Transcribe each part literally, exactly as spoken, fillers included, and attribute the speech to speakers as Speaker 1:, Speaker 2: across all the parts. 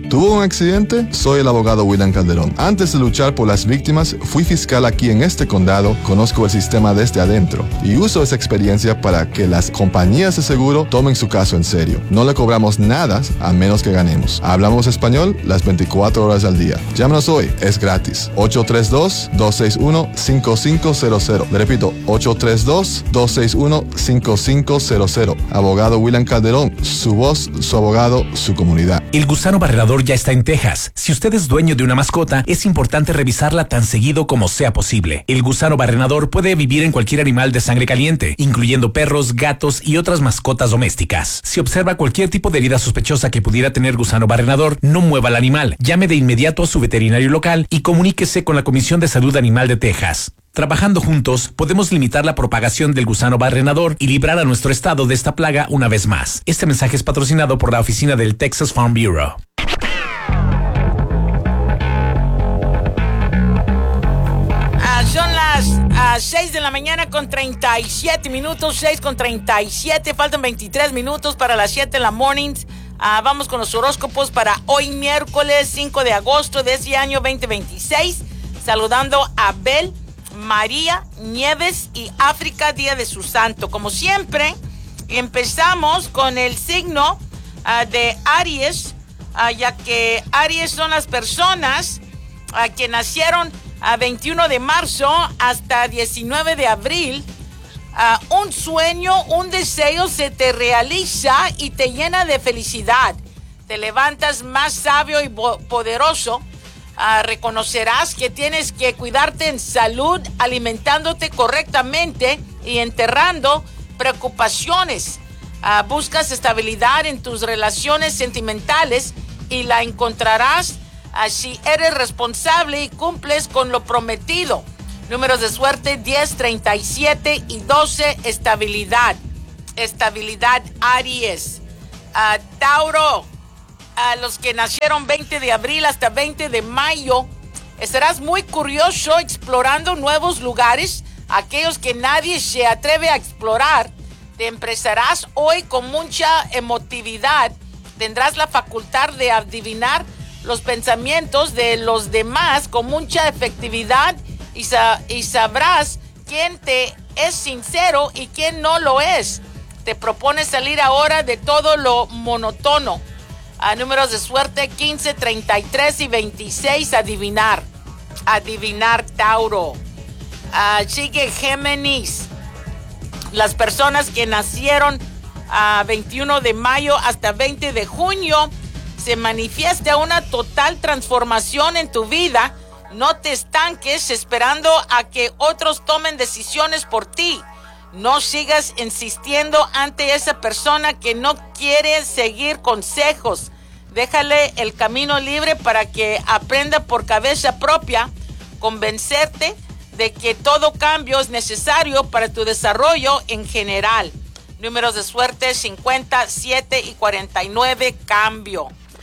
Speaker 1: ¿Tuvo un accidente? Soy el abogado William Calderón. Antes de luchar por las víctimas, fui fiscal aquí en este condado, conozco el sistema desde adentro y uso esa experiencia para que las compañías de seguro tomen su caso en serio. No le cobramos nada a menos que ganemos. Hablamos español las veinticuatro horas al día. Llámanos hoy, es gratis. ocho tres dos, dos seis uno, cinco cinco cero cero. Le repito, ocho tres dos, dos seis uno, cinco cinco cero cero. Abogado William Calderón, su voz, su abogado, su comunidad.
Speaker 2: El gusano barrenador ya está en Texas. Si usted es dueño de una mascota, es importante revisarla tan seguido como sea posible. El gusano barrenador puede vivir en cualquier animal de sangre caliente, incluyendo perros, gatos y otras mascotas domésticas. Si observa cualquier tipo de herida sospechosa que pudiera tener gusano barrenador, no mueva al animal. Llame de inmediato a su veterinario local y comuníquese con la Comisión de Salud Animal de Texas. Trabajando juntos, podemos limitar la propagación del gusano barrenador y librar a nuestro estado de esta plaga una vez más. Este mensaje es patrocinado por la oficina del Texas Farm Bureau.
Speaker 3: Ah, son las ah, seis de la mañana con treinta y siete minutos, seis con treinta y siete, faltan veintitrés minutos para las siete en la mornings. Ah, vamos con los horóscopos para hoy miércoles cinco de agosto de este año veinte veintiséis. Saludando a Abel, María, Nieves y África, día de su santo. Como siempre, empezamos con el signo uh, de Aries, uh, ya que Aries son las personas uh, que nacieron a uh, veintiuno de marzo hasta diecinueve de abril. Uh, un sueño, un deseo se te realiza y te llena de felicidad. Te levantas más sabio y bo- poderoso. Uh, reconocerás que tienes que cuidarte en salud, alimentándote correctamente y enterrando preocupaciones. Uh, buscas estabilidad en tus relaciones sentimentales y la encontrarás uh, si eres responsable y cumples con lo prometido. Números de suerte diez, treinta y siete y doce. Estabilidad. Estabilidad, Aries. Uh, Tauro. A los que nacieron veinte de abril hasta veinte de mayo, estarás muy curioso explorando nuevos lugares, aquellos que nadie se atreve a explorar. Te expresarás hoy con mucha emotividad, tendrás la facultad de adivinar los pensamientos de los demás con mucha efectividad y, sa- y sabrás quién te es sincero y quién no lo es. Te propones salir ahora de todo lo monótono. A números de suerte quince, treinta y tres y veintiséis. Adivinar. Adivinar, Tauro. Uh, sigue Géminis. Las personas que nacieron a uh, veintiuno de mayo hasta veinte de junio, se manifiesta una total transformación en tu vida. No te estanques esperando a que otros tomen decisiones por ti. No sigas insistiendo ante esa persona que no quiere seguir consejos. Déjale el camino libre para que aprenda por cabeza propia. Convencerte de que todo cambio es necesario para tu desarrollo en general. Números de suerte cincuenta, siete y cuarenta y nueve. Cambio.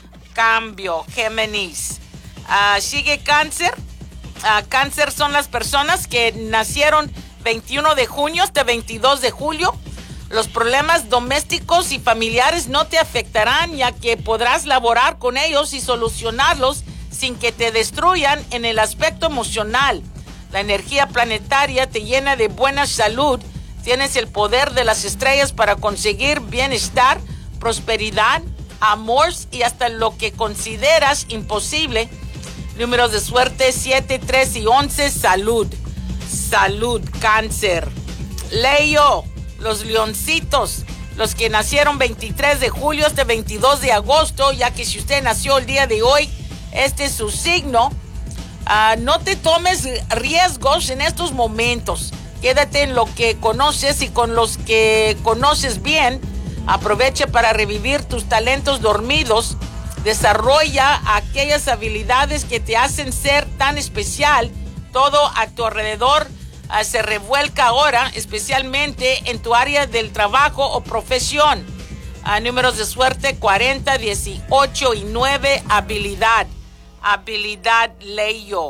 Speaker 3: Cambio. Géminis. Uh, sigue Cáncer. Uh, cáncer son las personas que nacieron veintiuno de junio hasta veintidós de julio. Los problemas domésticos y familiares no te afectarán, ya que podrás laborar con ellos y solucionarlos sin que te destruyan en el aspecto emocional. La energía planetaria te llena de buena salud. Tienes el poder de las estrellas para conseguir bienestar, prosperidad, amor y hasta lo que consideras imposible. Números de suerte siete, tres y once. Salud. Salud, Cáncer. Leo, los leoncitos, los que nacieron veintitrés de julio hasta veintidós de agosto, ya que si usted nació el día de hoy, este es su signo. Uh, no te tomes riesgos en estos momentos. Quédate en lo que conoces y con los que conoces bien. Aprovecha para revivir tus talentos dormidos. Desarrolla aquellas habilidades que te hacen ser tan especial. Todo a tu alrededor uh, se revuelca ahora, especialmente en tu área del trabajo o profesión. Uh, números de suerte cuarenta, dieciocho y nueve. Habilidad. Habilidad, Leo.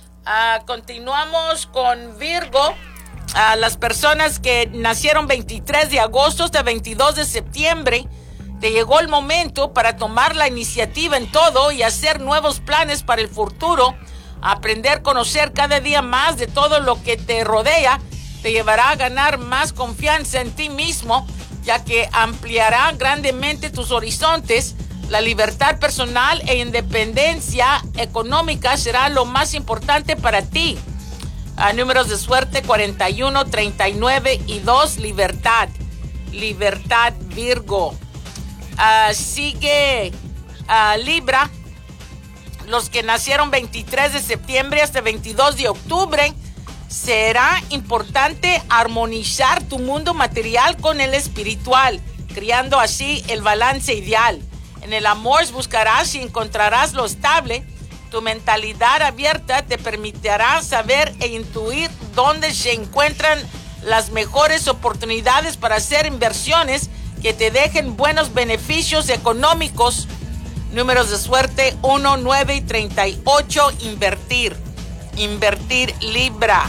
Speaker 3: Uh, continuamos con Virgo. Uh, las personas que nacieron veintitrés de agosto hasta veintidós de septiembre Te llegó el momento para tomar la iniciativa en todo y hacer nuevos planes para el futuro. Aprender a conocer cada día más de todo lo que te rodea te llevará a ganar más confianza en ti mismo, ya que ampliará grandemente tus horizontes. La libertad personal e independencia económica será lo más importante para ti. Uh, números de suerte cuarenta y uno, treinta y nueve y dos, libertad. Libertad, Virgo. Uh, sigue uh, Libra. Los que nacieron veintitrés de septiembre hasta veintidós de octubre, será importante armonizar tu mundo material con el espiritual, creando así el balance ideal. En el amor buscarás y encontrarás lo estable. Tu mentalidad abierta te permitirá saber e intuir dónde se encuentran las mejores oportunidades para hacer inversiones que te dejen buenos beneficios económicos. Números de suerte uno, nueve y treinta y ocho, invertir. Invertir, Libra.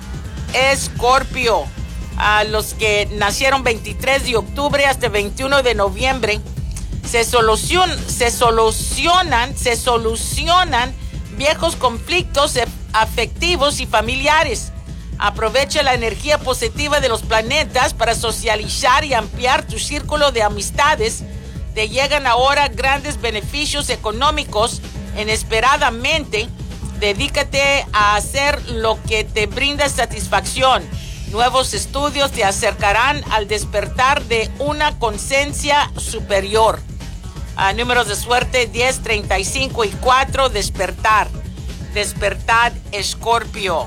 Speaker 3: Escorpio. A los que nacieron veintitrés de octubre hasta veintiuno de noviembre, se solucion, se solucionan, se solucionan viejos conflictos afectivos y familiares. Aprovecha la energía positiva de los planetas para socializar y ampliar tu círculo de amistades. Te llegan ahora grandes beneficios económicos inesperadamente. Dedícate a hacer lo que te brinda satisfacción. Nuevos estudios te acercarán al despertar de una conciencia superior. Uh, números de suerte diez, treinta y cinco y cuatro, despertar. Despertar, Escorpio.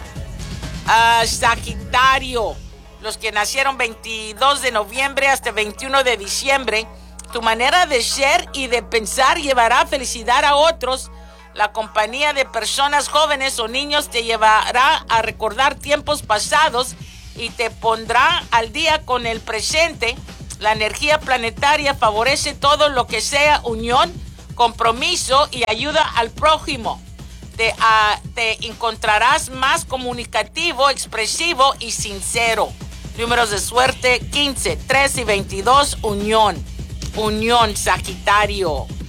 Speaker 3: Uh, Sagitario. Los que nacieron veintidós de noviembre hasta veintiuno de diciembre, tu manera de ser y de pensar llevará felicidad a otros. La compañía de personas jóvenes o niños te llevará a recordar tiempos pasados y te pondrá al día con el presente. La energía planetaria favorece todo lo que sea unión, compromiso y ayuda al prójimo. Te, uh, te encontrarás más comunicativo, expresivo y sincero. Números de suerte quince, tres y veintidós, unión. Unión, Sagitario.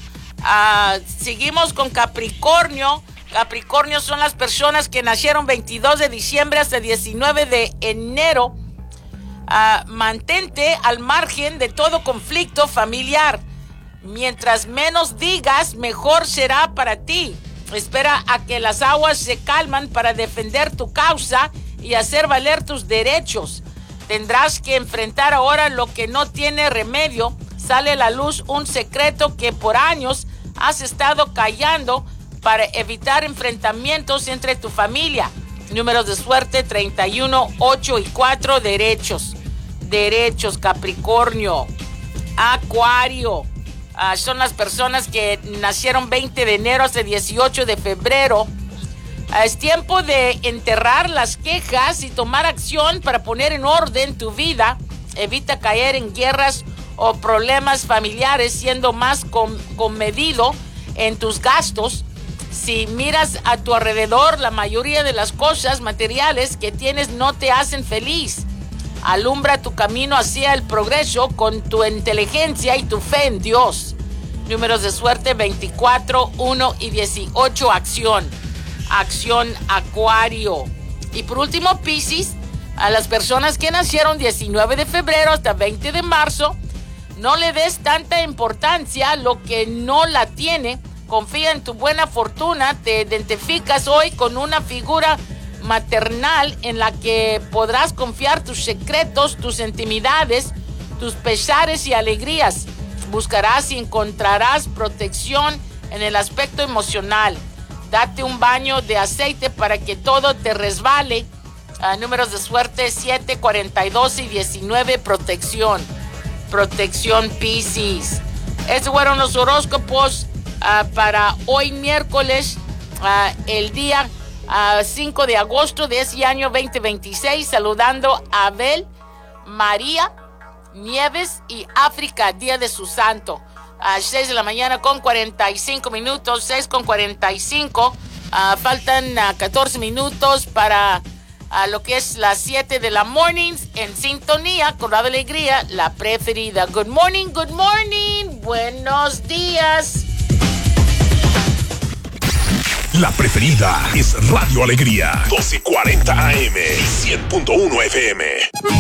Speaker 3: Uh, seguimos con Capricornio. Capricornio son las personas que nacieron veintidós de diciembre hasta diecinueve de enero. Uh, mantente al margen de todo conflicto familiar. Mientras menos digas, mejor será para ti. Espera a que las aguas se calman para defender tu causa y hacer valer tus derechos. Tendrás que enfrentar ahora lo que no tiene remedio. Sale a la luz un secreto que por años has estado callando para evitar enfrentamientos entre tu familia. Números de suerte treinta y uno, ocho y cuatro, derechos. Derechos, Capricornio. Acuario. Uh, son las personas que nacieron veinte de enero hasta dieciocho de febrero. Uh, es tiempo de enterrar las quejas y tomar acción para poner en orden tu vida. Evita caer en guerras o problemas familiares, siendo más com- comedido en tus gastos. Si miras a tu alrededor, la mayoría de las cosas materiales que tienes no te hacen feliz. Alumbra tu camino hacia el progreso con tu inteligencia y tu fe en Dios. Números de suerte veinticuatro, uno y dieciocho, acción. Acción, Acuario. Y por último, Piscis, a las personas que nacieron diecinueve de febrero hasta veinte de marzo, no le des tanta importancia a lo que no la tiene. Confía en tu buena fortuna. Te identificas hoy con una figura maternal en la que podrás confiar tus secretos, tus intimidades, tus pesares y alegrías. Buscarás y encontrarás protección en el aspecto emocional. Date un baño de aceite para que todo te resbale. Uh, números de suerte siete, cuarenta y dos y diecinueve, protección. Protección, Piscis. Estos fueron los horóscopos uh, para hoy miércoles, uh, el día uh, cinco de agosto de ese año veinte veintiséis. Saludando a Abel, María, Nieves y África, día de su santo. A seis de la mañana con cuarenta y cinco minutos, seis con cuarenta y cinco. Uh, faltan uh, catorce minutos para uh, lo que es las siete de la morning. En sintonía con la alegría, la preferida. Good morning, good morning. buenos días.
Speaker 4: La preferida es Radio Alegría, doce cuarenta A M y cien punto uno F M.